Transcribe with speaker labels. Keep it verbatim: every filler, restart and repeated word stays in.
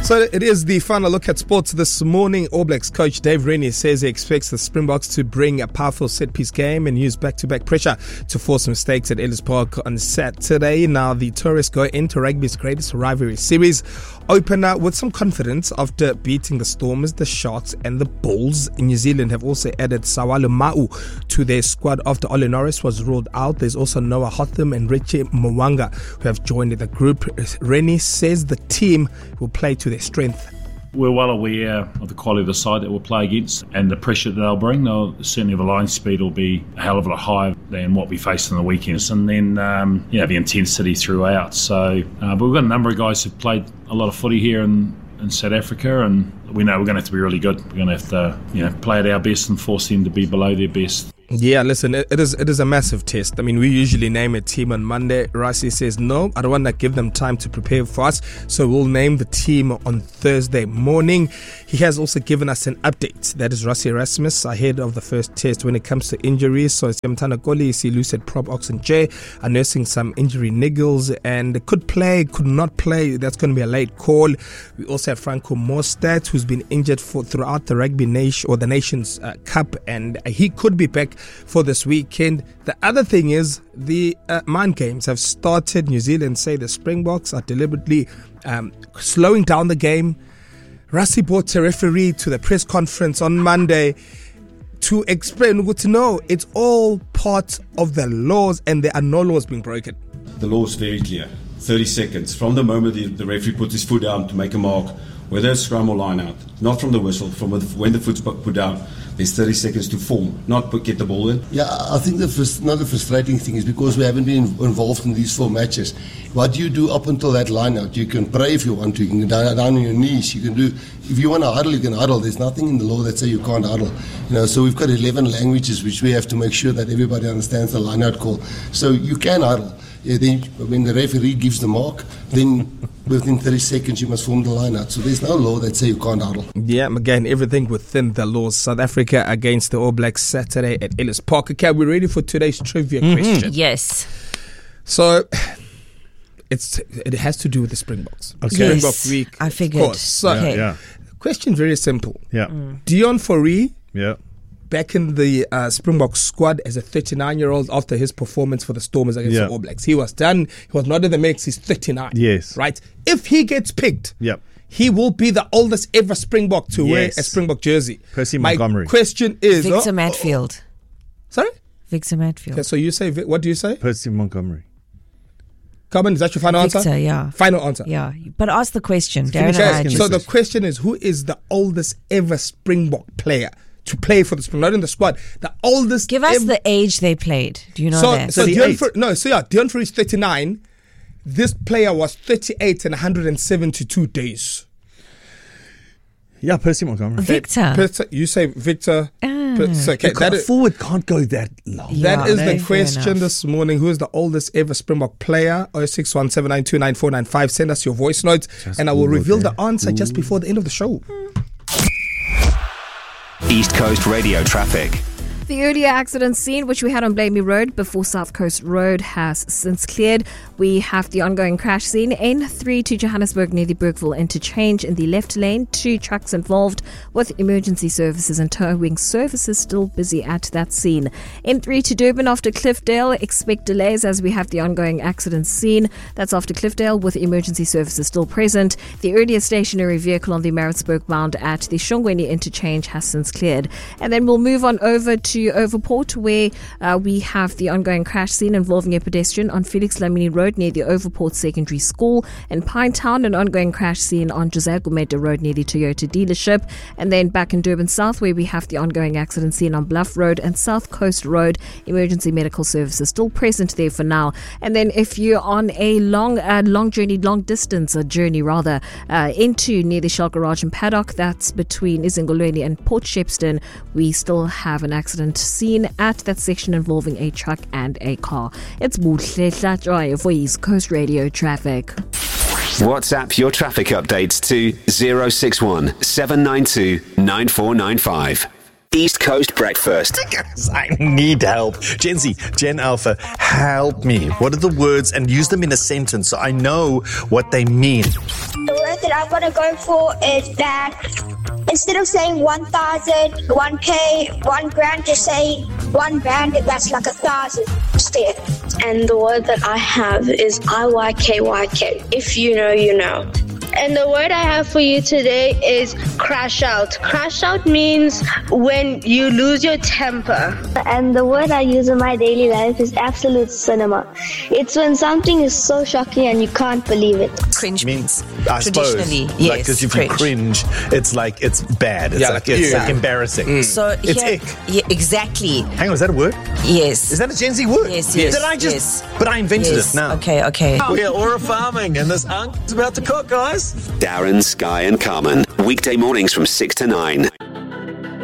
Speaker 1: So it is the final look at sports this morning. All Blacks coach Dave Rennie says he expects the Springboks to bring a powerful set-piece game and use back-to-back pressure to force mistakes at Ellis Park on Saturday. Now the tourists go into rugby's greatest rivalry series opener with some confidence after beating the Stormers, the Sharks and the Bulls. In New Zealand have also added Sawalo Ma'u to their squad after Ole Norris was ruled out. There's also Noah Hotham and Richie Mwanga who have joined the group. Rennie says the team will play to their strength.
Speaker 2: We're well aware of the quality of the side that we'll play against and the pressure that they'll bring. They'll, certainly the line speed will be a hell of a lot higher than what we faced on the weekends, and then um, you know, the intensity throughout. So, uh, but we've got a number of guys who've played a lot of footy here in, in South Africa, and we know we're going to have to be really good. We're going to have to you know, play at our best and force them to be below their best.
Speaker 1: Yeah, listen, it, it is it is a massive test. I mean, we usually name a team on Monday. Rassie says, no, I don't want to give them time to prepare for us, so we'll name the team on Thursday morning. He has also given us an update. That is Rassie Erasmus ahead of the first test when it comes to injuries. So Siamtana Koli, Silu said Prob Oxen J are nursing some injury niggles and could play, could not play. That's going to be a late call. We also have Franco Mostert, who's been injured for throughout the Rugby Nation or the Nations uh, Cup, and he could be back for this weekend. The other thing is the uh, mind games have started. New Zealand say the Springboks are deliberately um, slowing down the game. Rassie brought a referee to the press conference on Monday to explain, good to know, it's all part of the laws and there are no laws being broken.
Speaker 3: The law is very clear. thirty seconds from the moment the, the referee puts his foot down to make a mark, whether it's scrum or line out, not from the whistle, from when the foot's put down. There's thirty seconds to form, not put, get the ball in.
Speaker 4: Yeah, I think the first, another frustrating thing is because we haven't been involved in these four matches. What do you do up until that line out? You can pray if you want to. You can go down, down on your knees. You can do, if you want to huddle, you can huddle. There's nothing in the law that says you can't huddle. You know, so we've got eleven languages which we have to make sure that everybody understands the line out call. So you can huddle. Yeah, then when the referee gives the mark, then within thirty seconds you must form the line out. So there's no law that says you can't huddle.
Speaker 1: Yeah, again, everything within the laws. South Africa against the All Blacks Saturday at Ellis Park. Okay, we're ready for today's trivia mm-hmm. question.
Speaker 5: Yes.
Speaker 1: So it's it has to do with the Springboks.
Speaker 5: Okay.
Speaker 1: Springbok
Speaker 5: Yes,
Speaker 1: week.
Speaker 5: I figured.
Speaker 1: Of course. So,
Speaker 5: okay.
Speaker 6: Yeah.
Speaker 1: question very simple.
Speaker 6: Yeah.
Speaker 5: Mm.
Speaker 1: Deon Fourie.
Speaker 6: Yeah.
Speaker 1: Back in the uh, Springbok squad as a thirty-nine-year-old after his performance for the Stormers against
Speaker 6: yeah.
Speaker 1: the All Blacks. He was done. He was not in the mix. He's thirty-nine.
Speaker 6: Yes.
Speaker 1: Right? If he gets picked,
Speaker 6: Yep.
Speaker 1: he will be the oldest ever Springbok to
Speaker 6: Yes.
Speaker 1: wear a Springbok jersey.
Speaker 6: Percy
Speaker 1: My
Speaker 6: Montgomery.
Speaker 1: question is...
Speaker 5: Victor
Speaker 1: oh,
Speaker 5: Matfield.
Speaker 1: Sorry?
Speaker 5: Victor Matfield.
Speaker 1: Okay, so you say... What do you say?
Speaker 6: Percy Montgomery.
Speaker 1: Carmen, is that your final
Speaker 5: Victor,
Speaker 1: answer?
Speaker 5: yeah.
Speaker 1: Final answer.
Speaker 5: Yeah. But ask the question. Darren
Speaker 1: Okay,
Speaker 5: and I
Speaker 1: so
Speaker 5: just-
Speaker 1: the question is, who is the oldest ever Springbok player to play for the Springbok? Not in the squad. The oldest
Speaker 5: Give us
Speaker 1: ev-
Speaker 5: the age they played. Do you know
Speaker 1: so,
Speaker 5: that?
Speaker 1: So Deon
Speaker 6: thirty-eight.
Speaker 1: Fourie, no, so yeah, Deon Fourie is thirty-nine. This player was thirty-eight and one hundred seventy-two days.
Speaker 6: Yeah, Percy Montgomery.
Speaker 5: Victor.
Speaker 1: Percy- you say Victor.
Speaker 5: Ah.
Speaker 1: Percy- okay,
Speaker 6: Can't-
Speaker 1: that is,
Speaker 6: forward can't go that long.
Speaker 5: Yeah,
Speaker 1: that is
Speaker 5: no,
Speaker 1: the
Speaker 5: fair
Speaker 1: question
Speaker 5: enough.
Speaker 1: this morning. Who is the oldest ever Springbok player? oh six one seven nine two nine four nine five. Send us your voice notes
Speaker 6: Just
Speaker 1: and I will
Speaker 6: Google
Speaker 1: reveal
Speaker 6: that.
Speaker 1: the answer just before the end of the show.
Speaker 7: East Coast Radio traffic.
Speaker 8: The earlier accident scene, which we had on Blamey Road before South Coast Road, has since cleared. We have the ongoing crash scene. N three to Johannesburg near the Bergville interchange in the left lane. Two trucks involved with emergency services and towing services still busy at that scene. N three to Durban after Cliffdale. Expect delays as we have the ongoing accident scene. That's after Cliffdale with emergency services still present. The earlier stationary vehicle on the Maritzburg bound at the Shongweni interchange has since cleared. And then we'll move on over to Overport, where uh, we have the ongoing crash scene involving a pedestrian on Felix Lamini Road near the Overport Secondary School. In Pinetown, an ongoing crash scene on Josiah Gumede Road near the Toyota dealership. And then back in Durban South, where we have the ongoing accident scene on Bluff Road and South Coast Road. Emergency medical services still present there for now. And then if you're on a long uh, long journey, long distance a journey rather, uh, into near the Shell Garage and Paddock, that's between Izingolweni and Port Shepstone, we still have an accident scene at that section involving a truck and a car. It's Buhle Hlatshwayo for East Coast Radio traffic.
Speaker 7: WhatsApp your traffic updates to zero six one seven nine two nine four nine five. East Coast Breakfast.
Speaker 9: I need help. Gen Z, Gen Alpha, help me. What are the words, and use them in a sentence so I know what they mean.
Speaker 10: What that I'm going to go for is that instead of saying one thousand, one K, one grand, just say one grand, that's like a thousand instead.
Speaker 11: And the word that I have is I Y K Y K. If you know, you know. And the word I have for you today is crash out. Crash out means when you lose your temper.
Speaker 12: And the word I use in my daily life is absolute cinema. It's when something is so shocking and you can't believe it.
Speaker 5: Cringe
Speaker 9: means, I suppose,
Speaker 5: traditionally,
Speaker 9: like,
Speaker 5: yes,
Speaker 9: because if
Speaker 5: cringe.
Speaker 9: you cringe, it's like it's bad. It's
Speaker 1: Yeah,
Speaker 9: like,
Speaker 1: like,
Speaker 9: it's
Speaker 1: ew.
Speaker 9: like embarrassing.
Speaker 5: Mm. So
Speaker 9: it's
Speaker 5: here-
Speaker 9: ick.
Speaker 5: Yeah, exactly.
Speaker 9: Hang on, is that a word?
Speaker 5: Yes.
Speaker 9: Is that a Gen Z word?
Speaker 5: Yes, yes.
Speaker 9: Did I just?
Speaker 5: yes.
Speaker 9: But I invented
Speaker 5: yes.
Speaker 9: it now.
Speaker 5: Okay, okay.
Speaker 9: We're Aura Farming, and this unc's about to cook, guys.
Speaker 7: Darren, Sky, and Carmen. Weekday mornings from six to nine.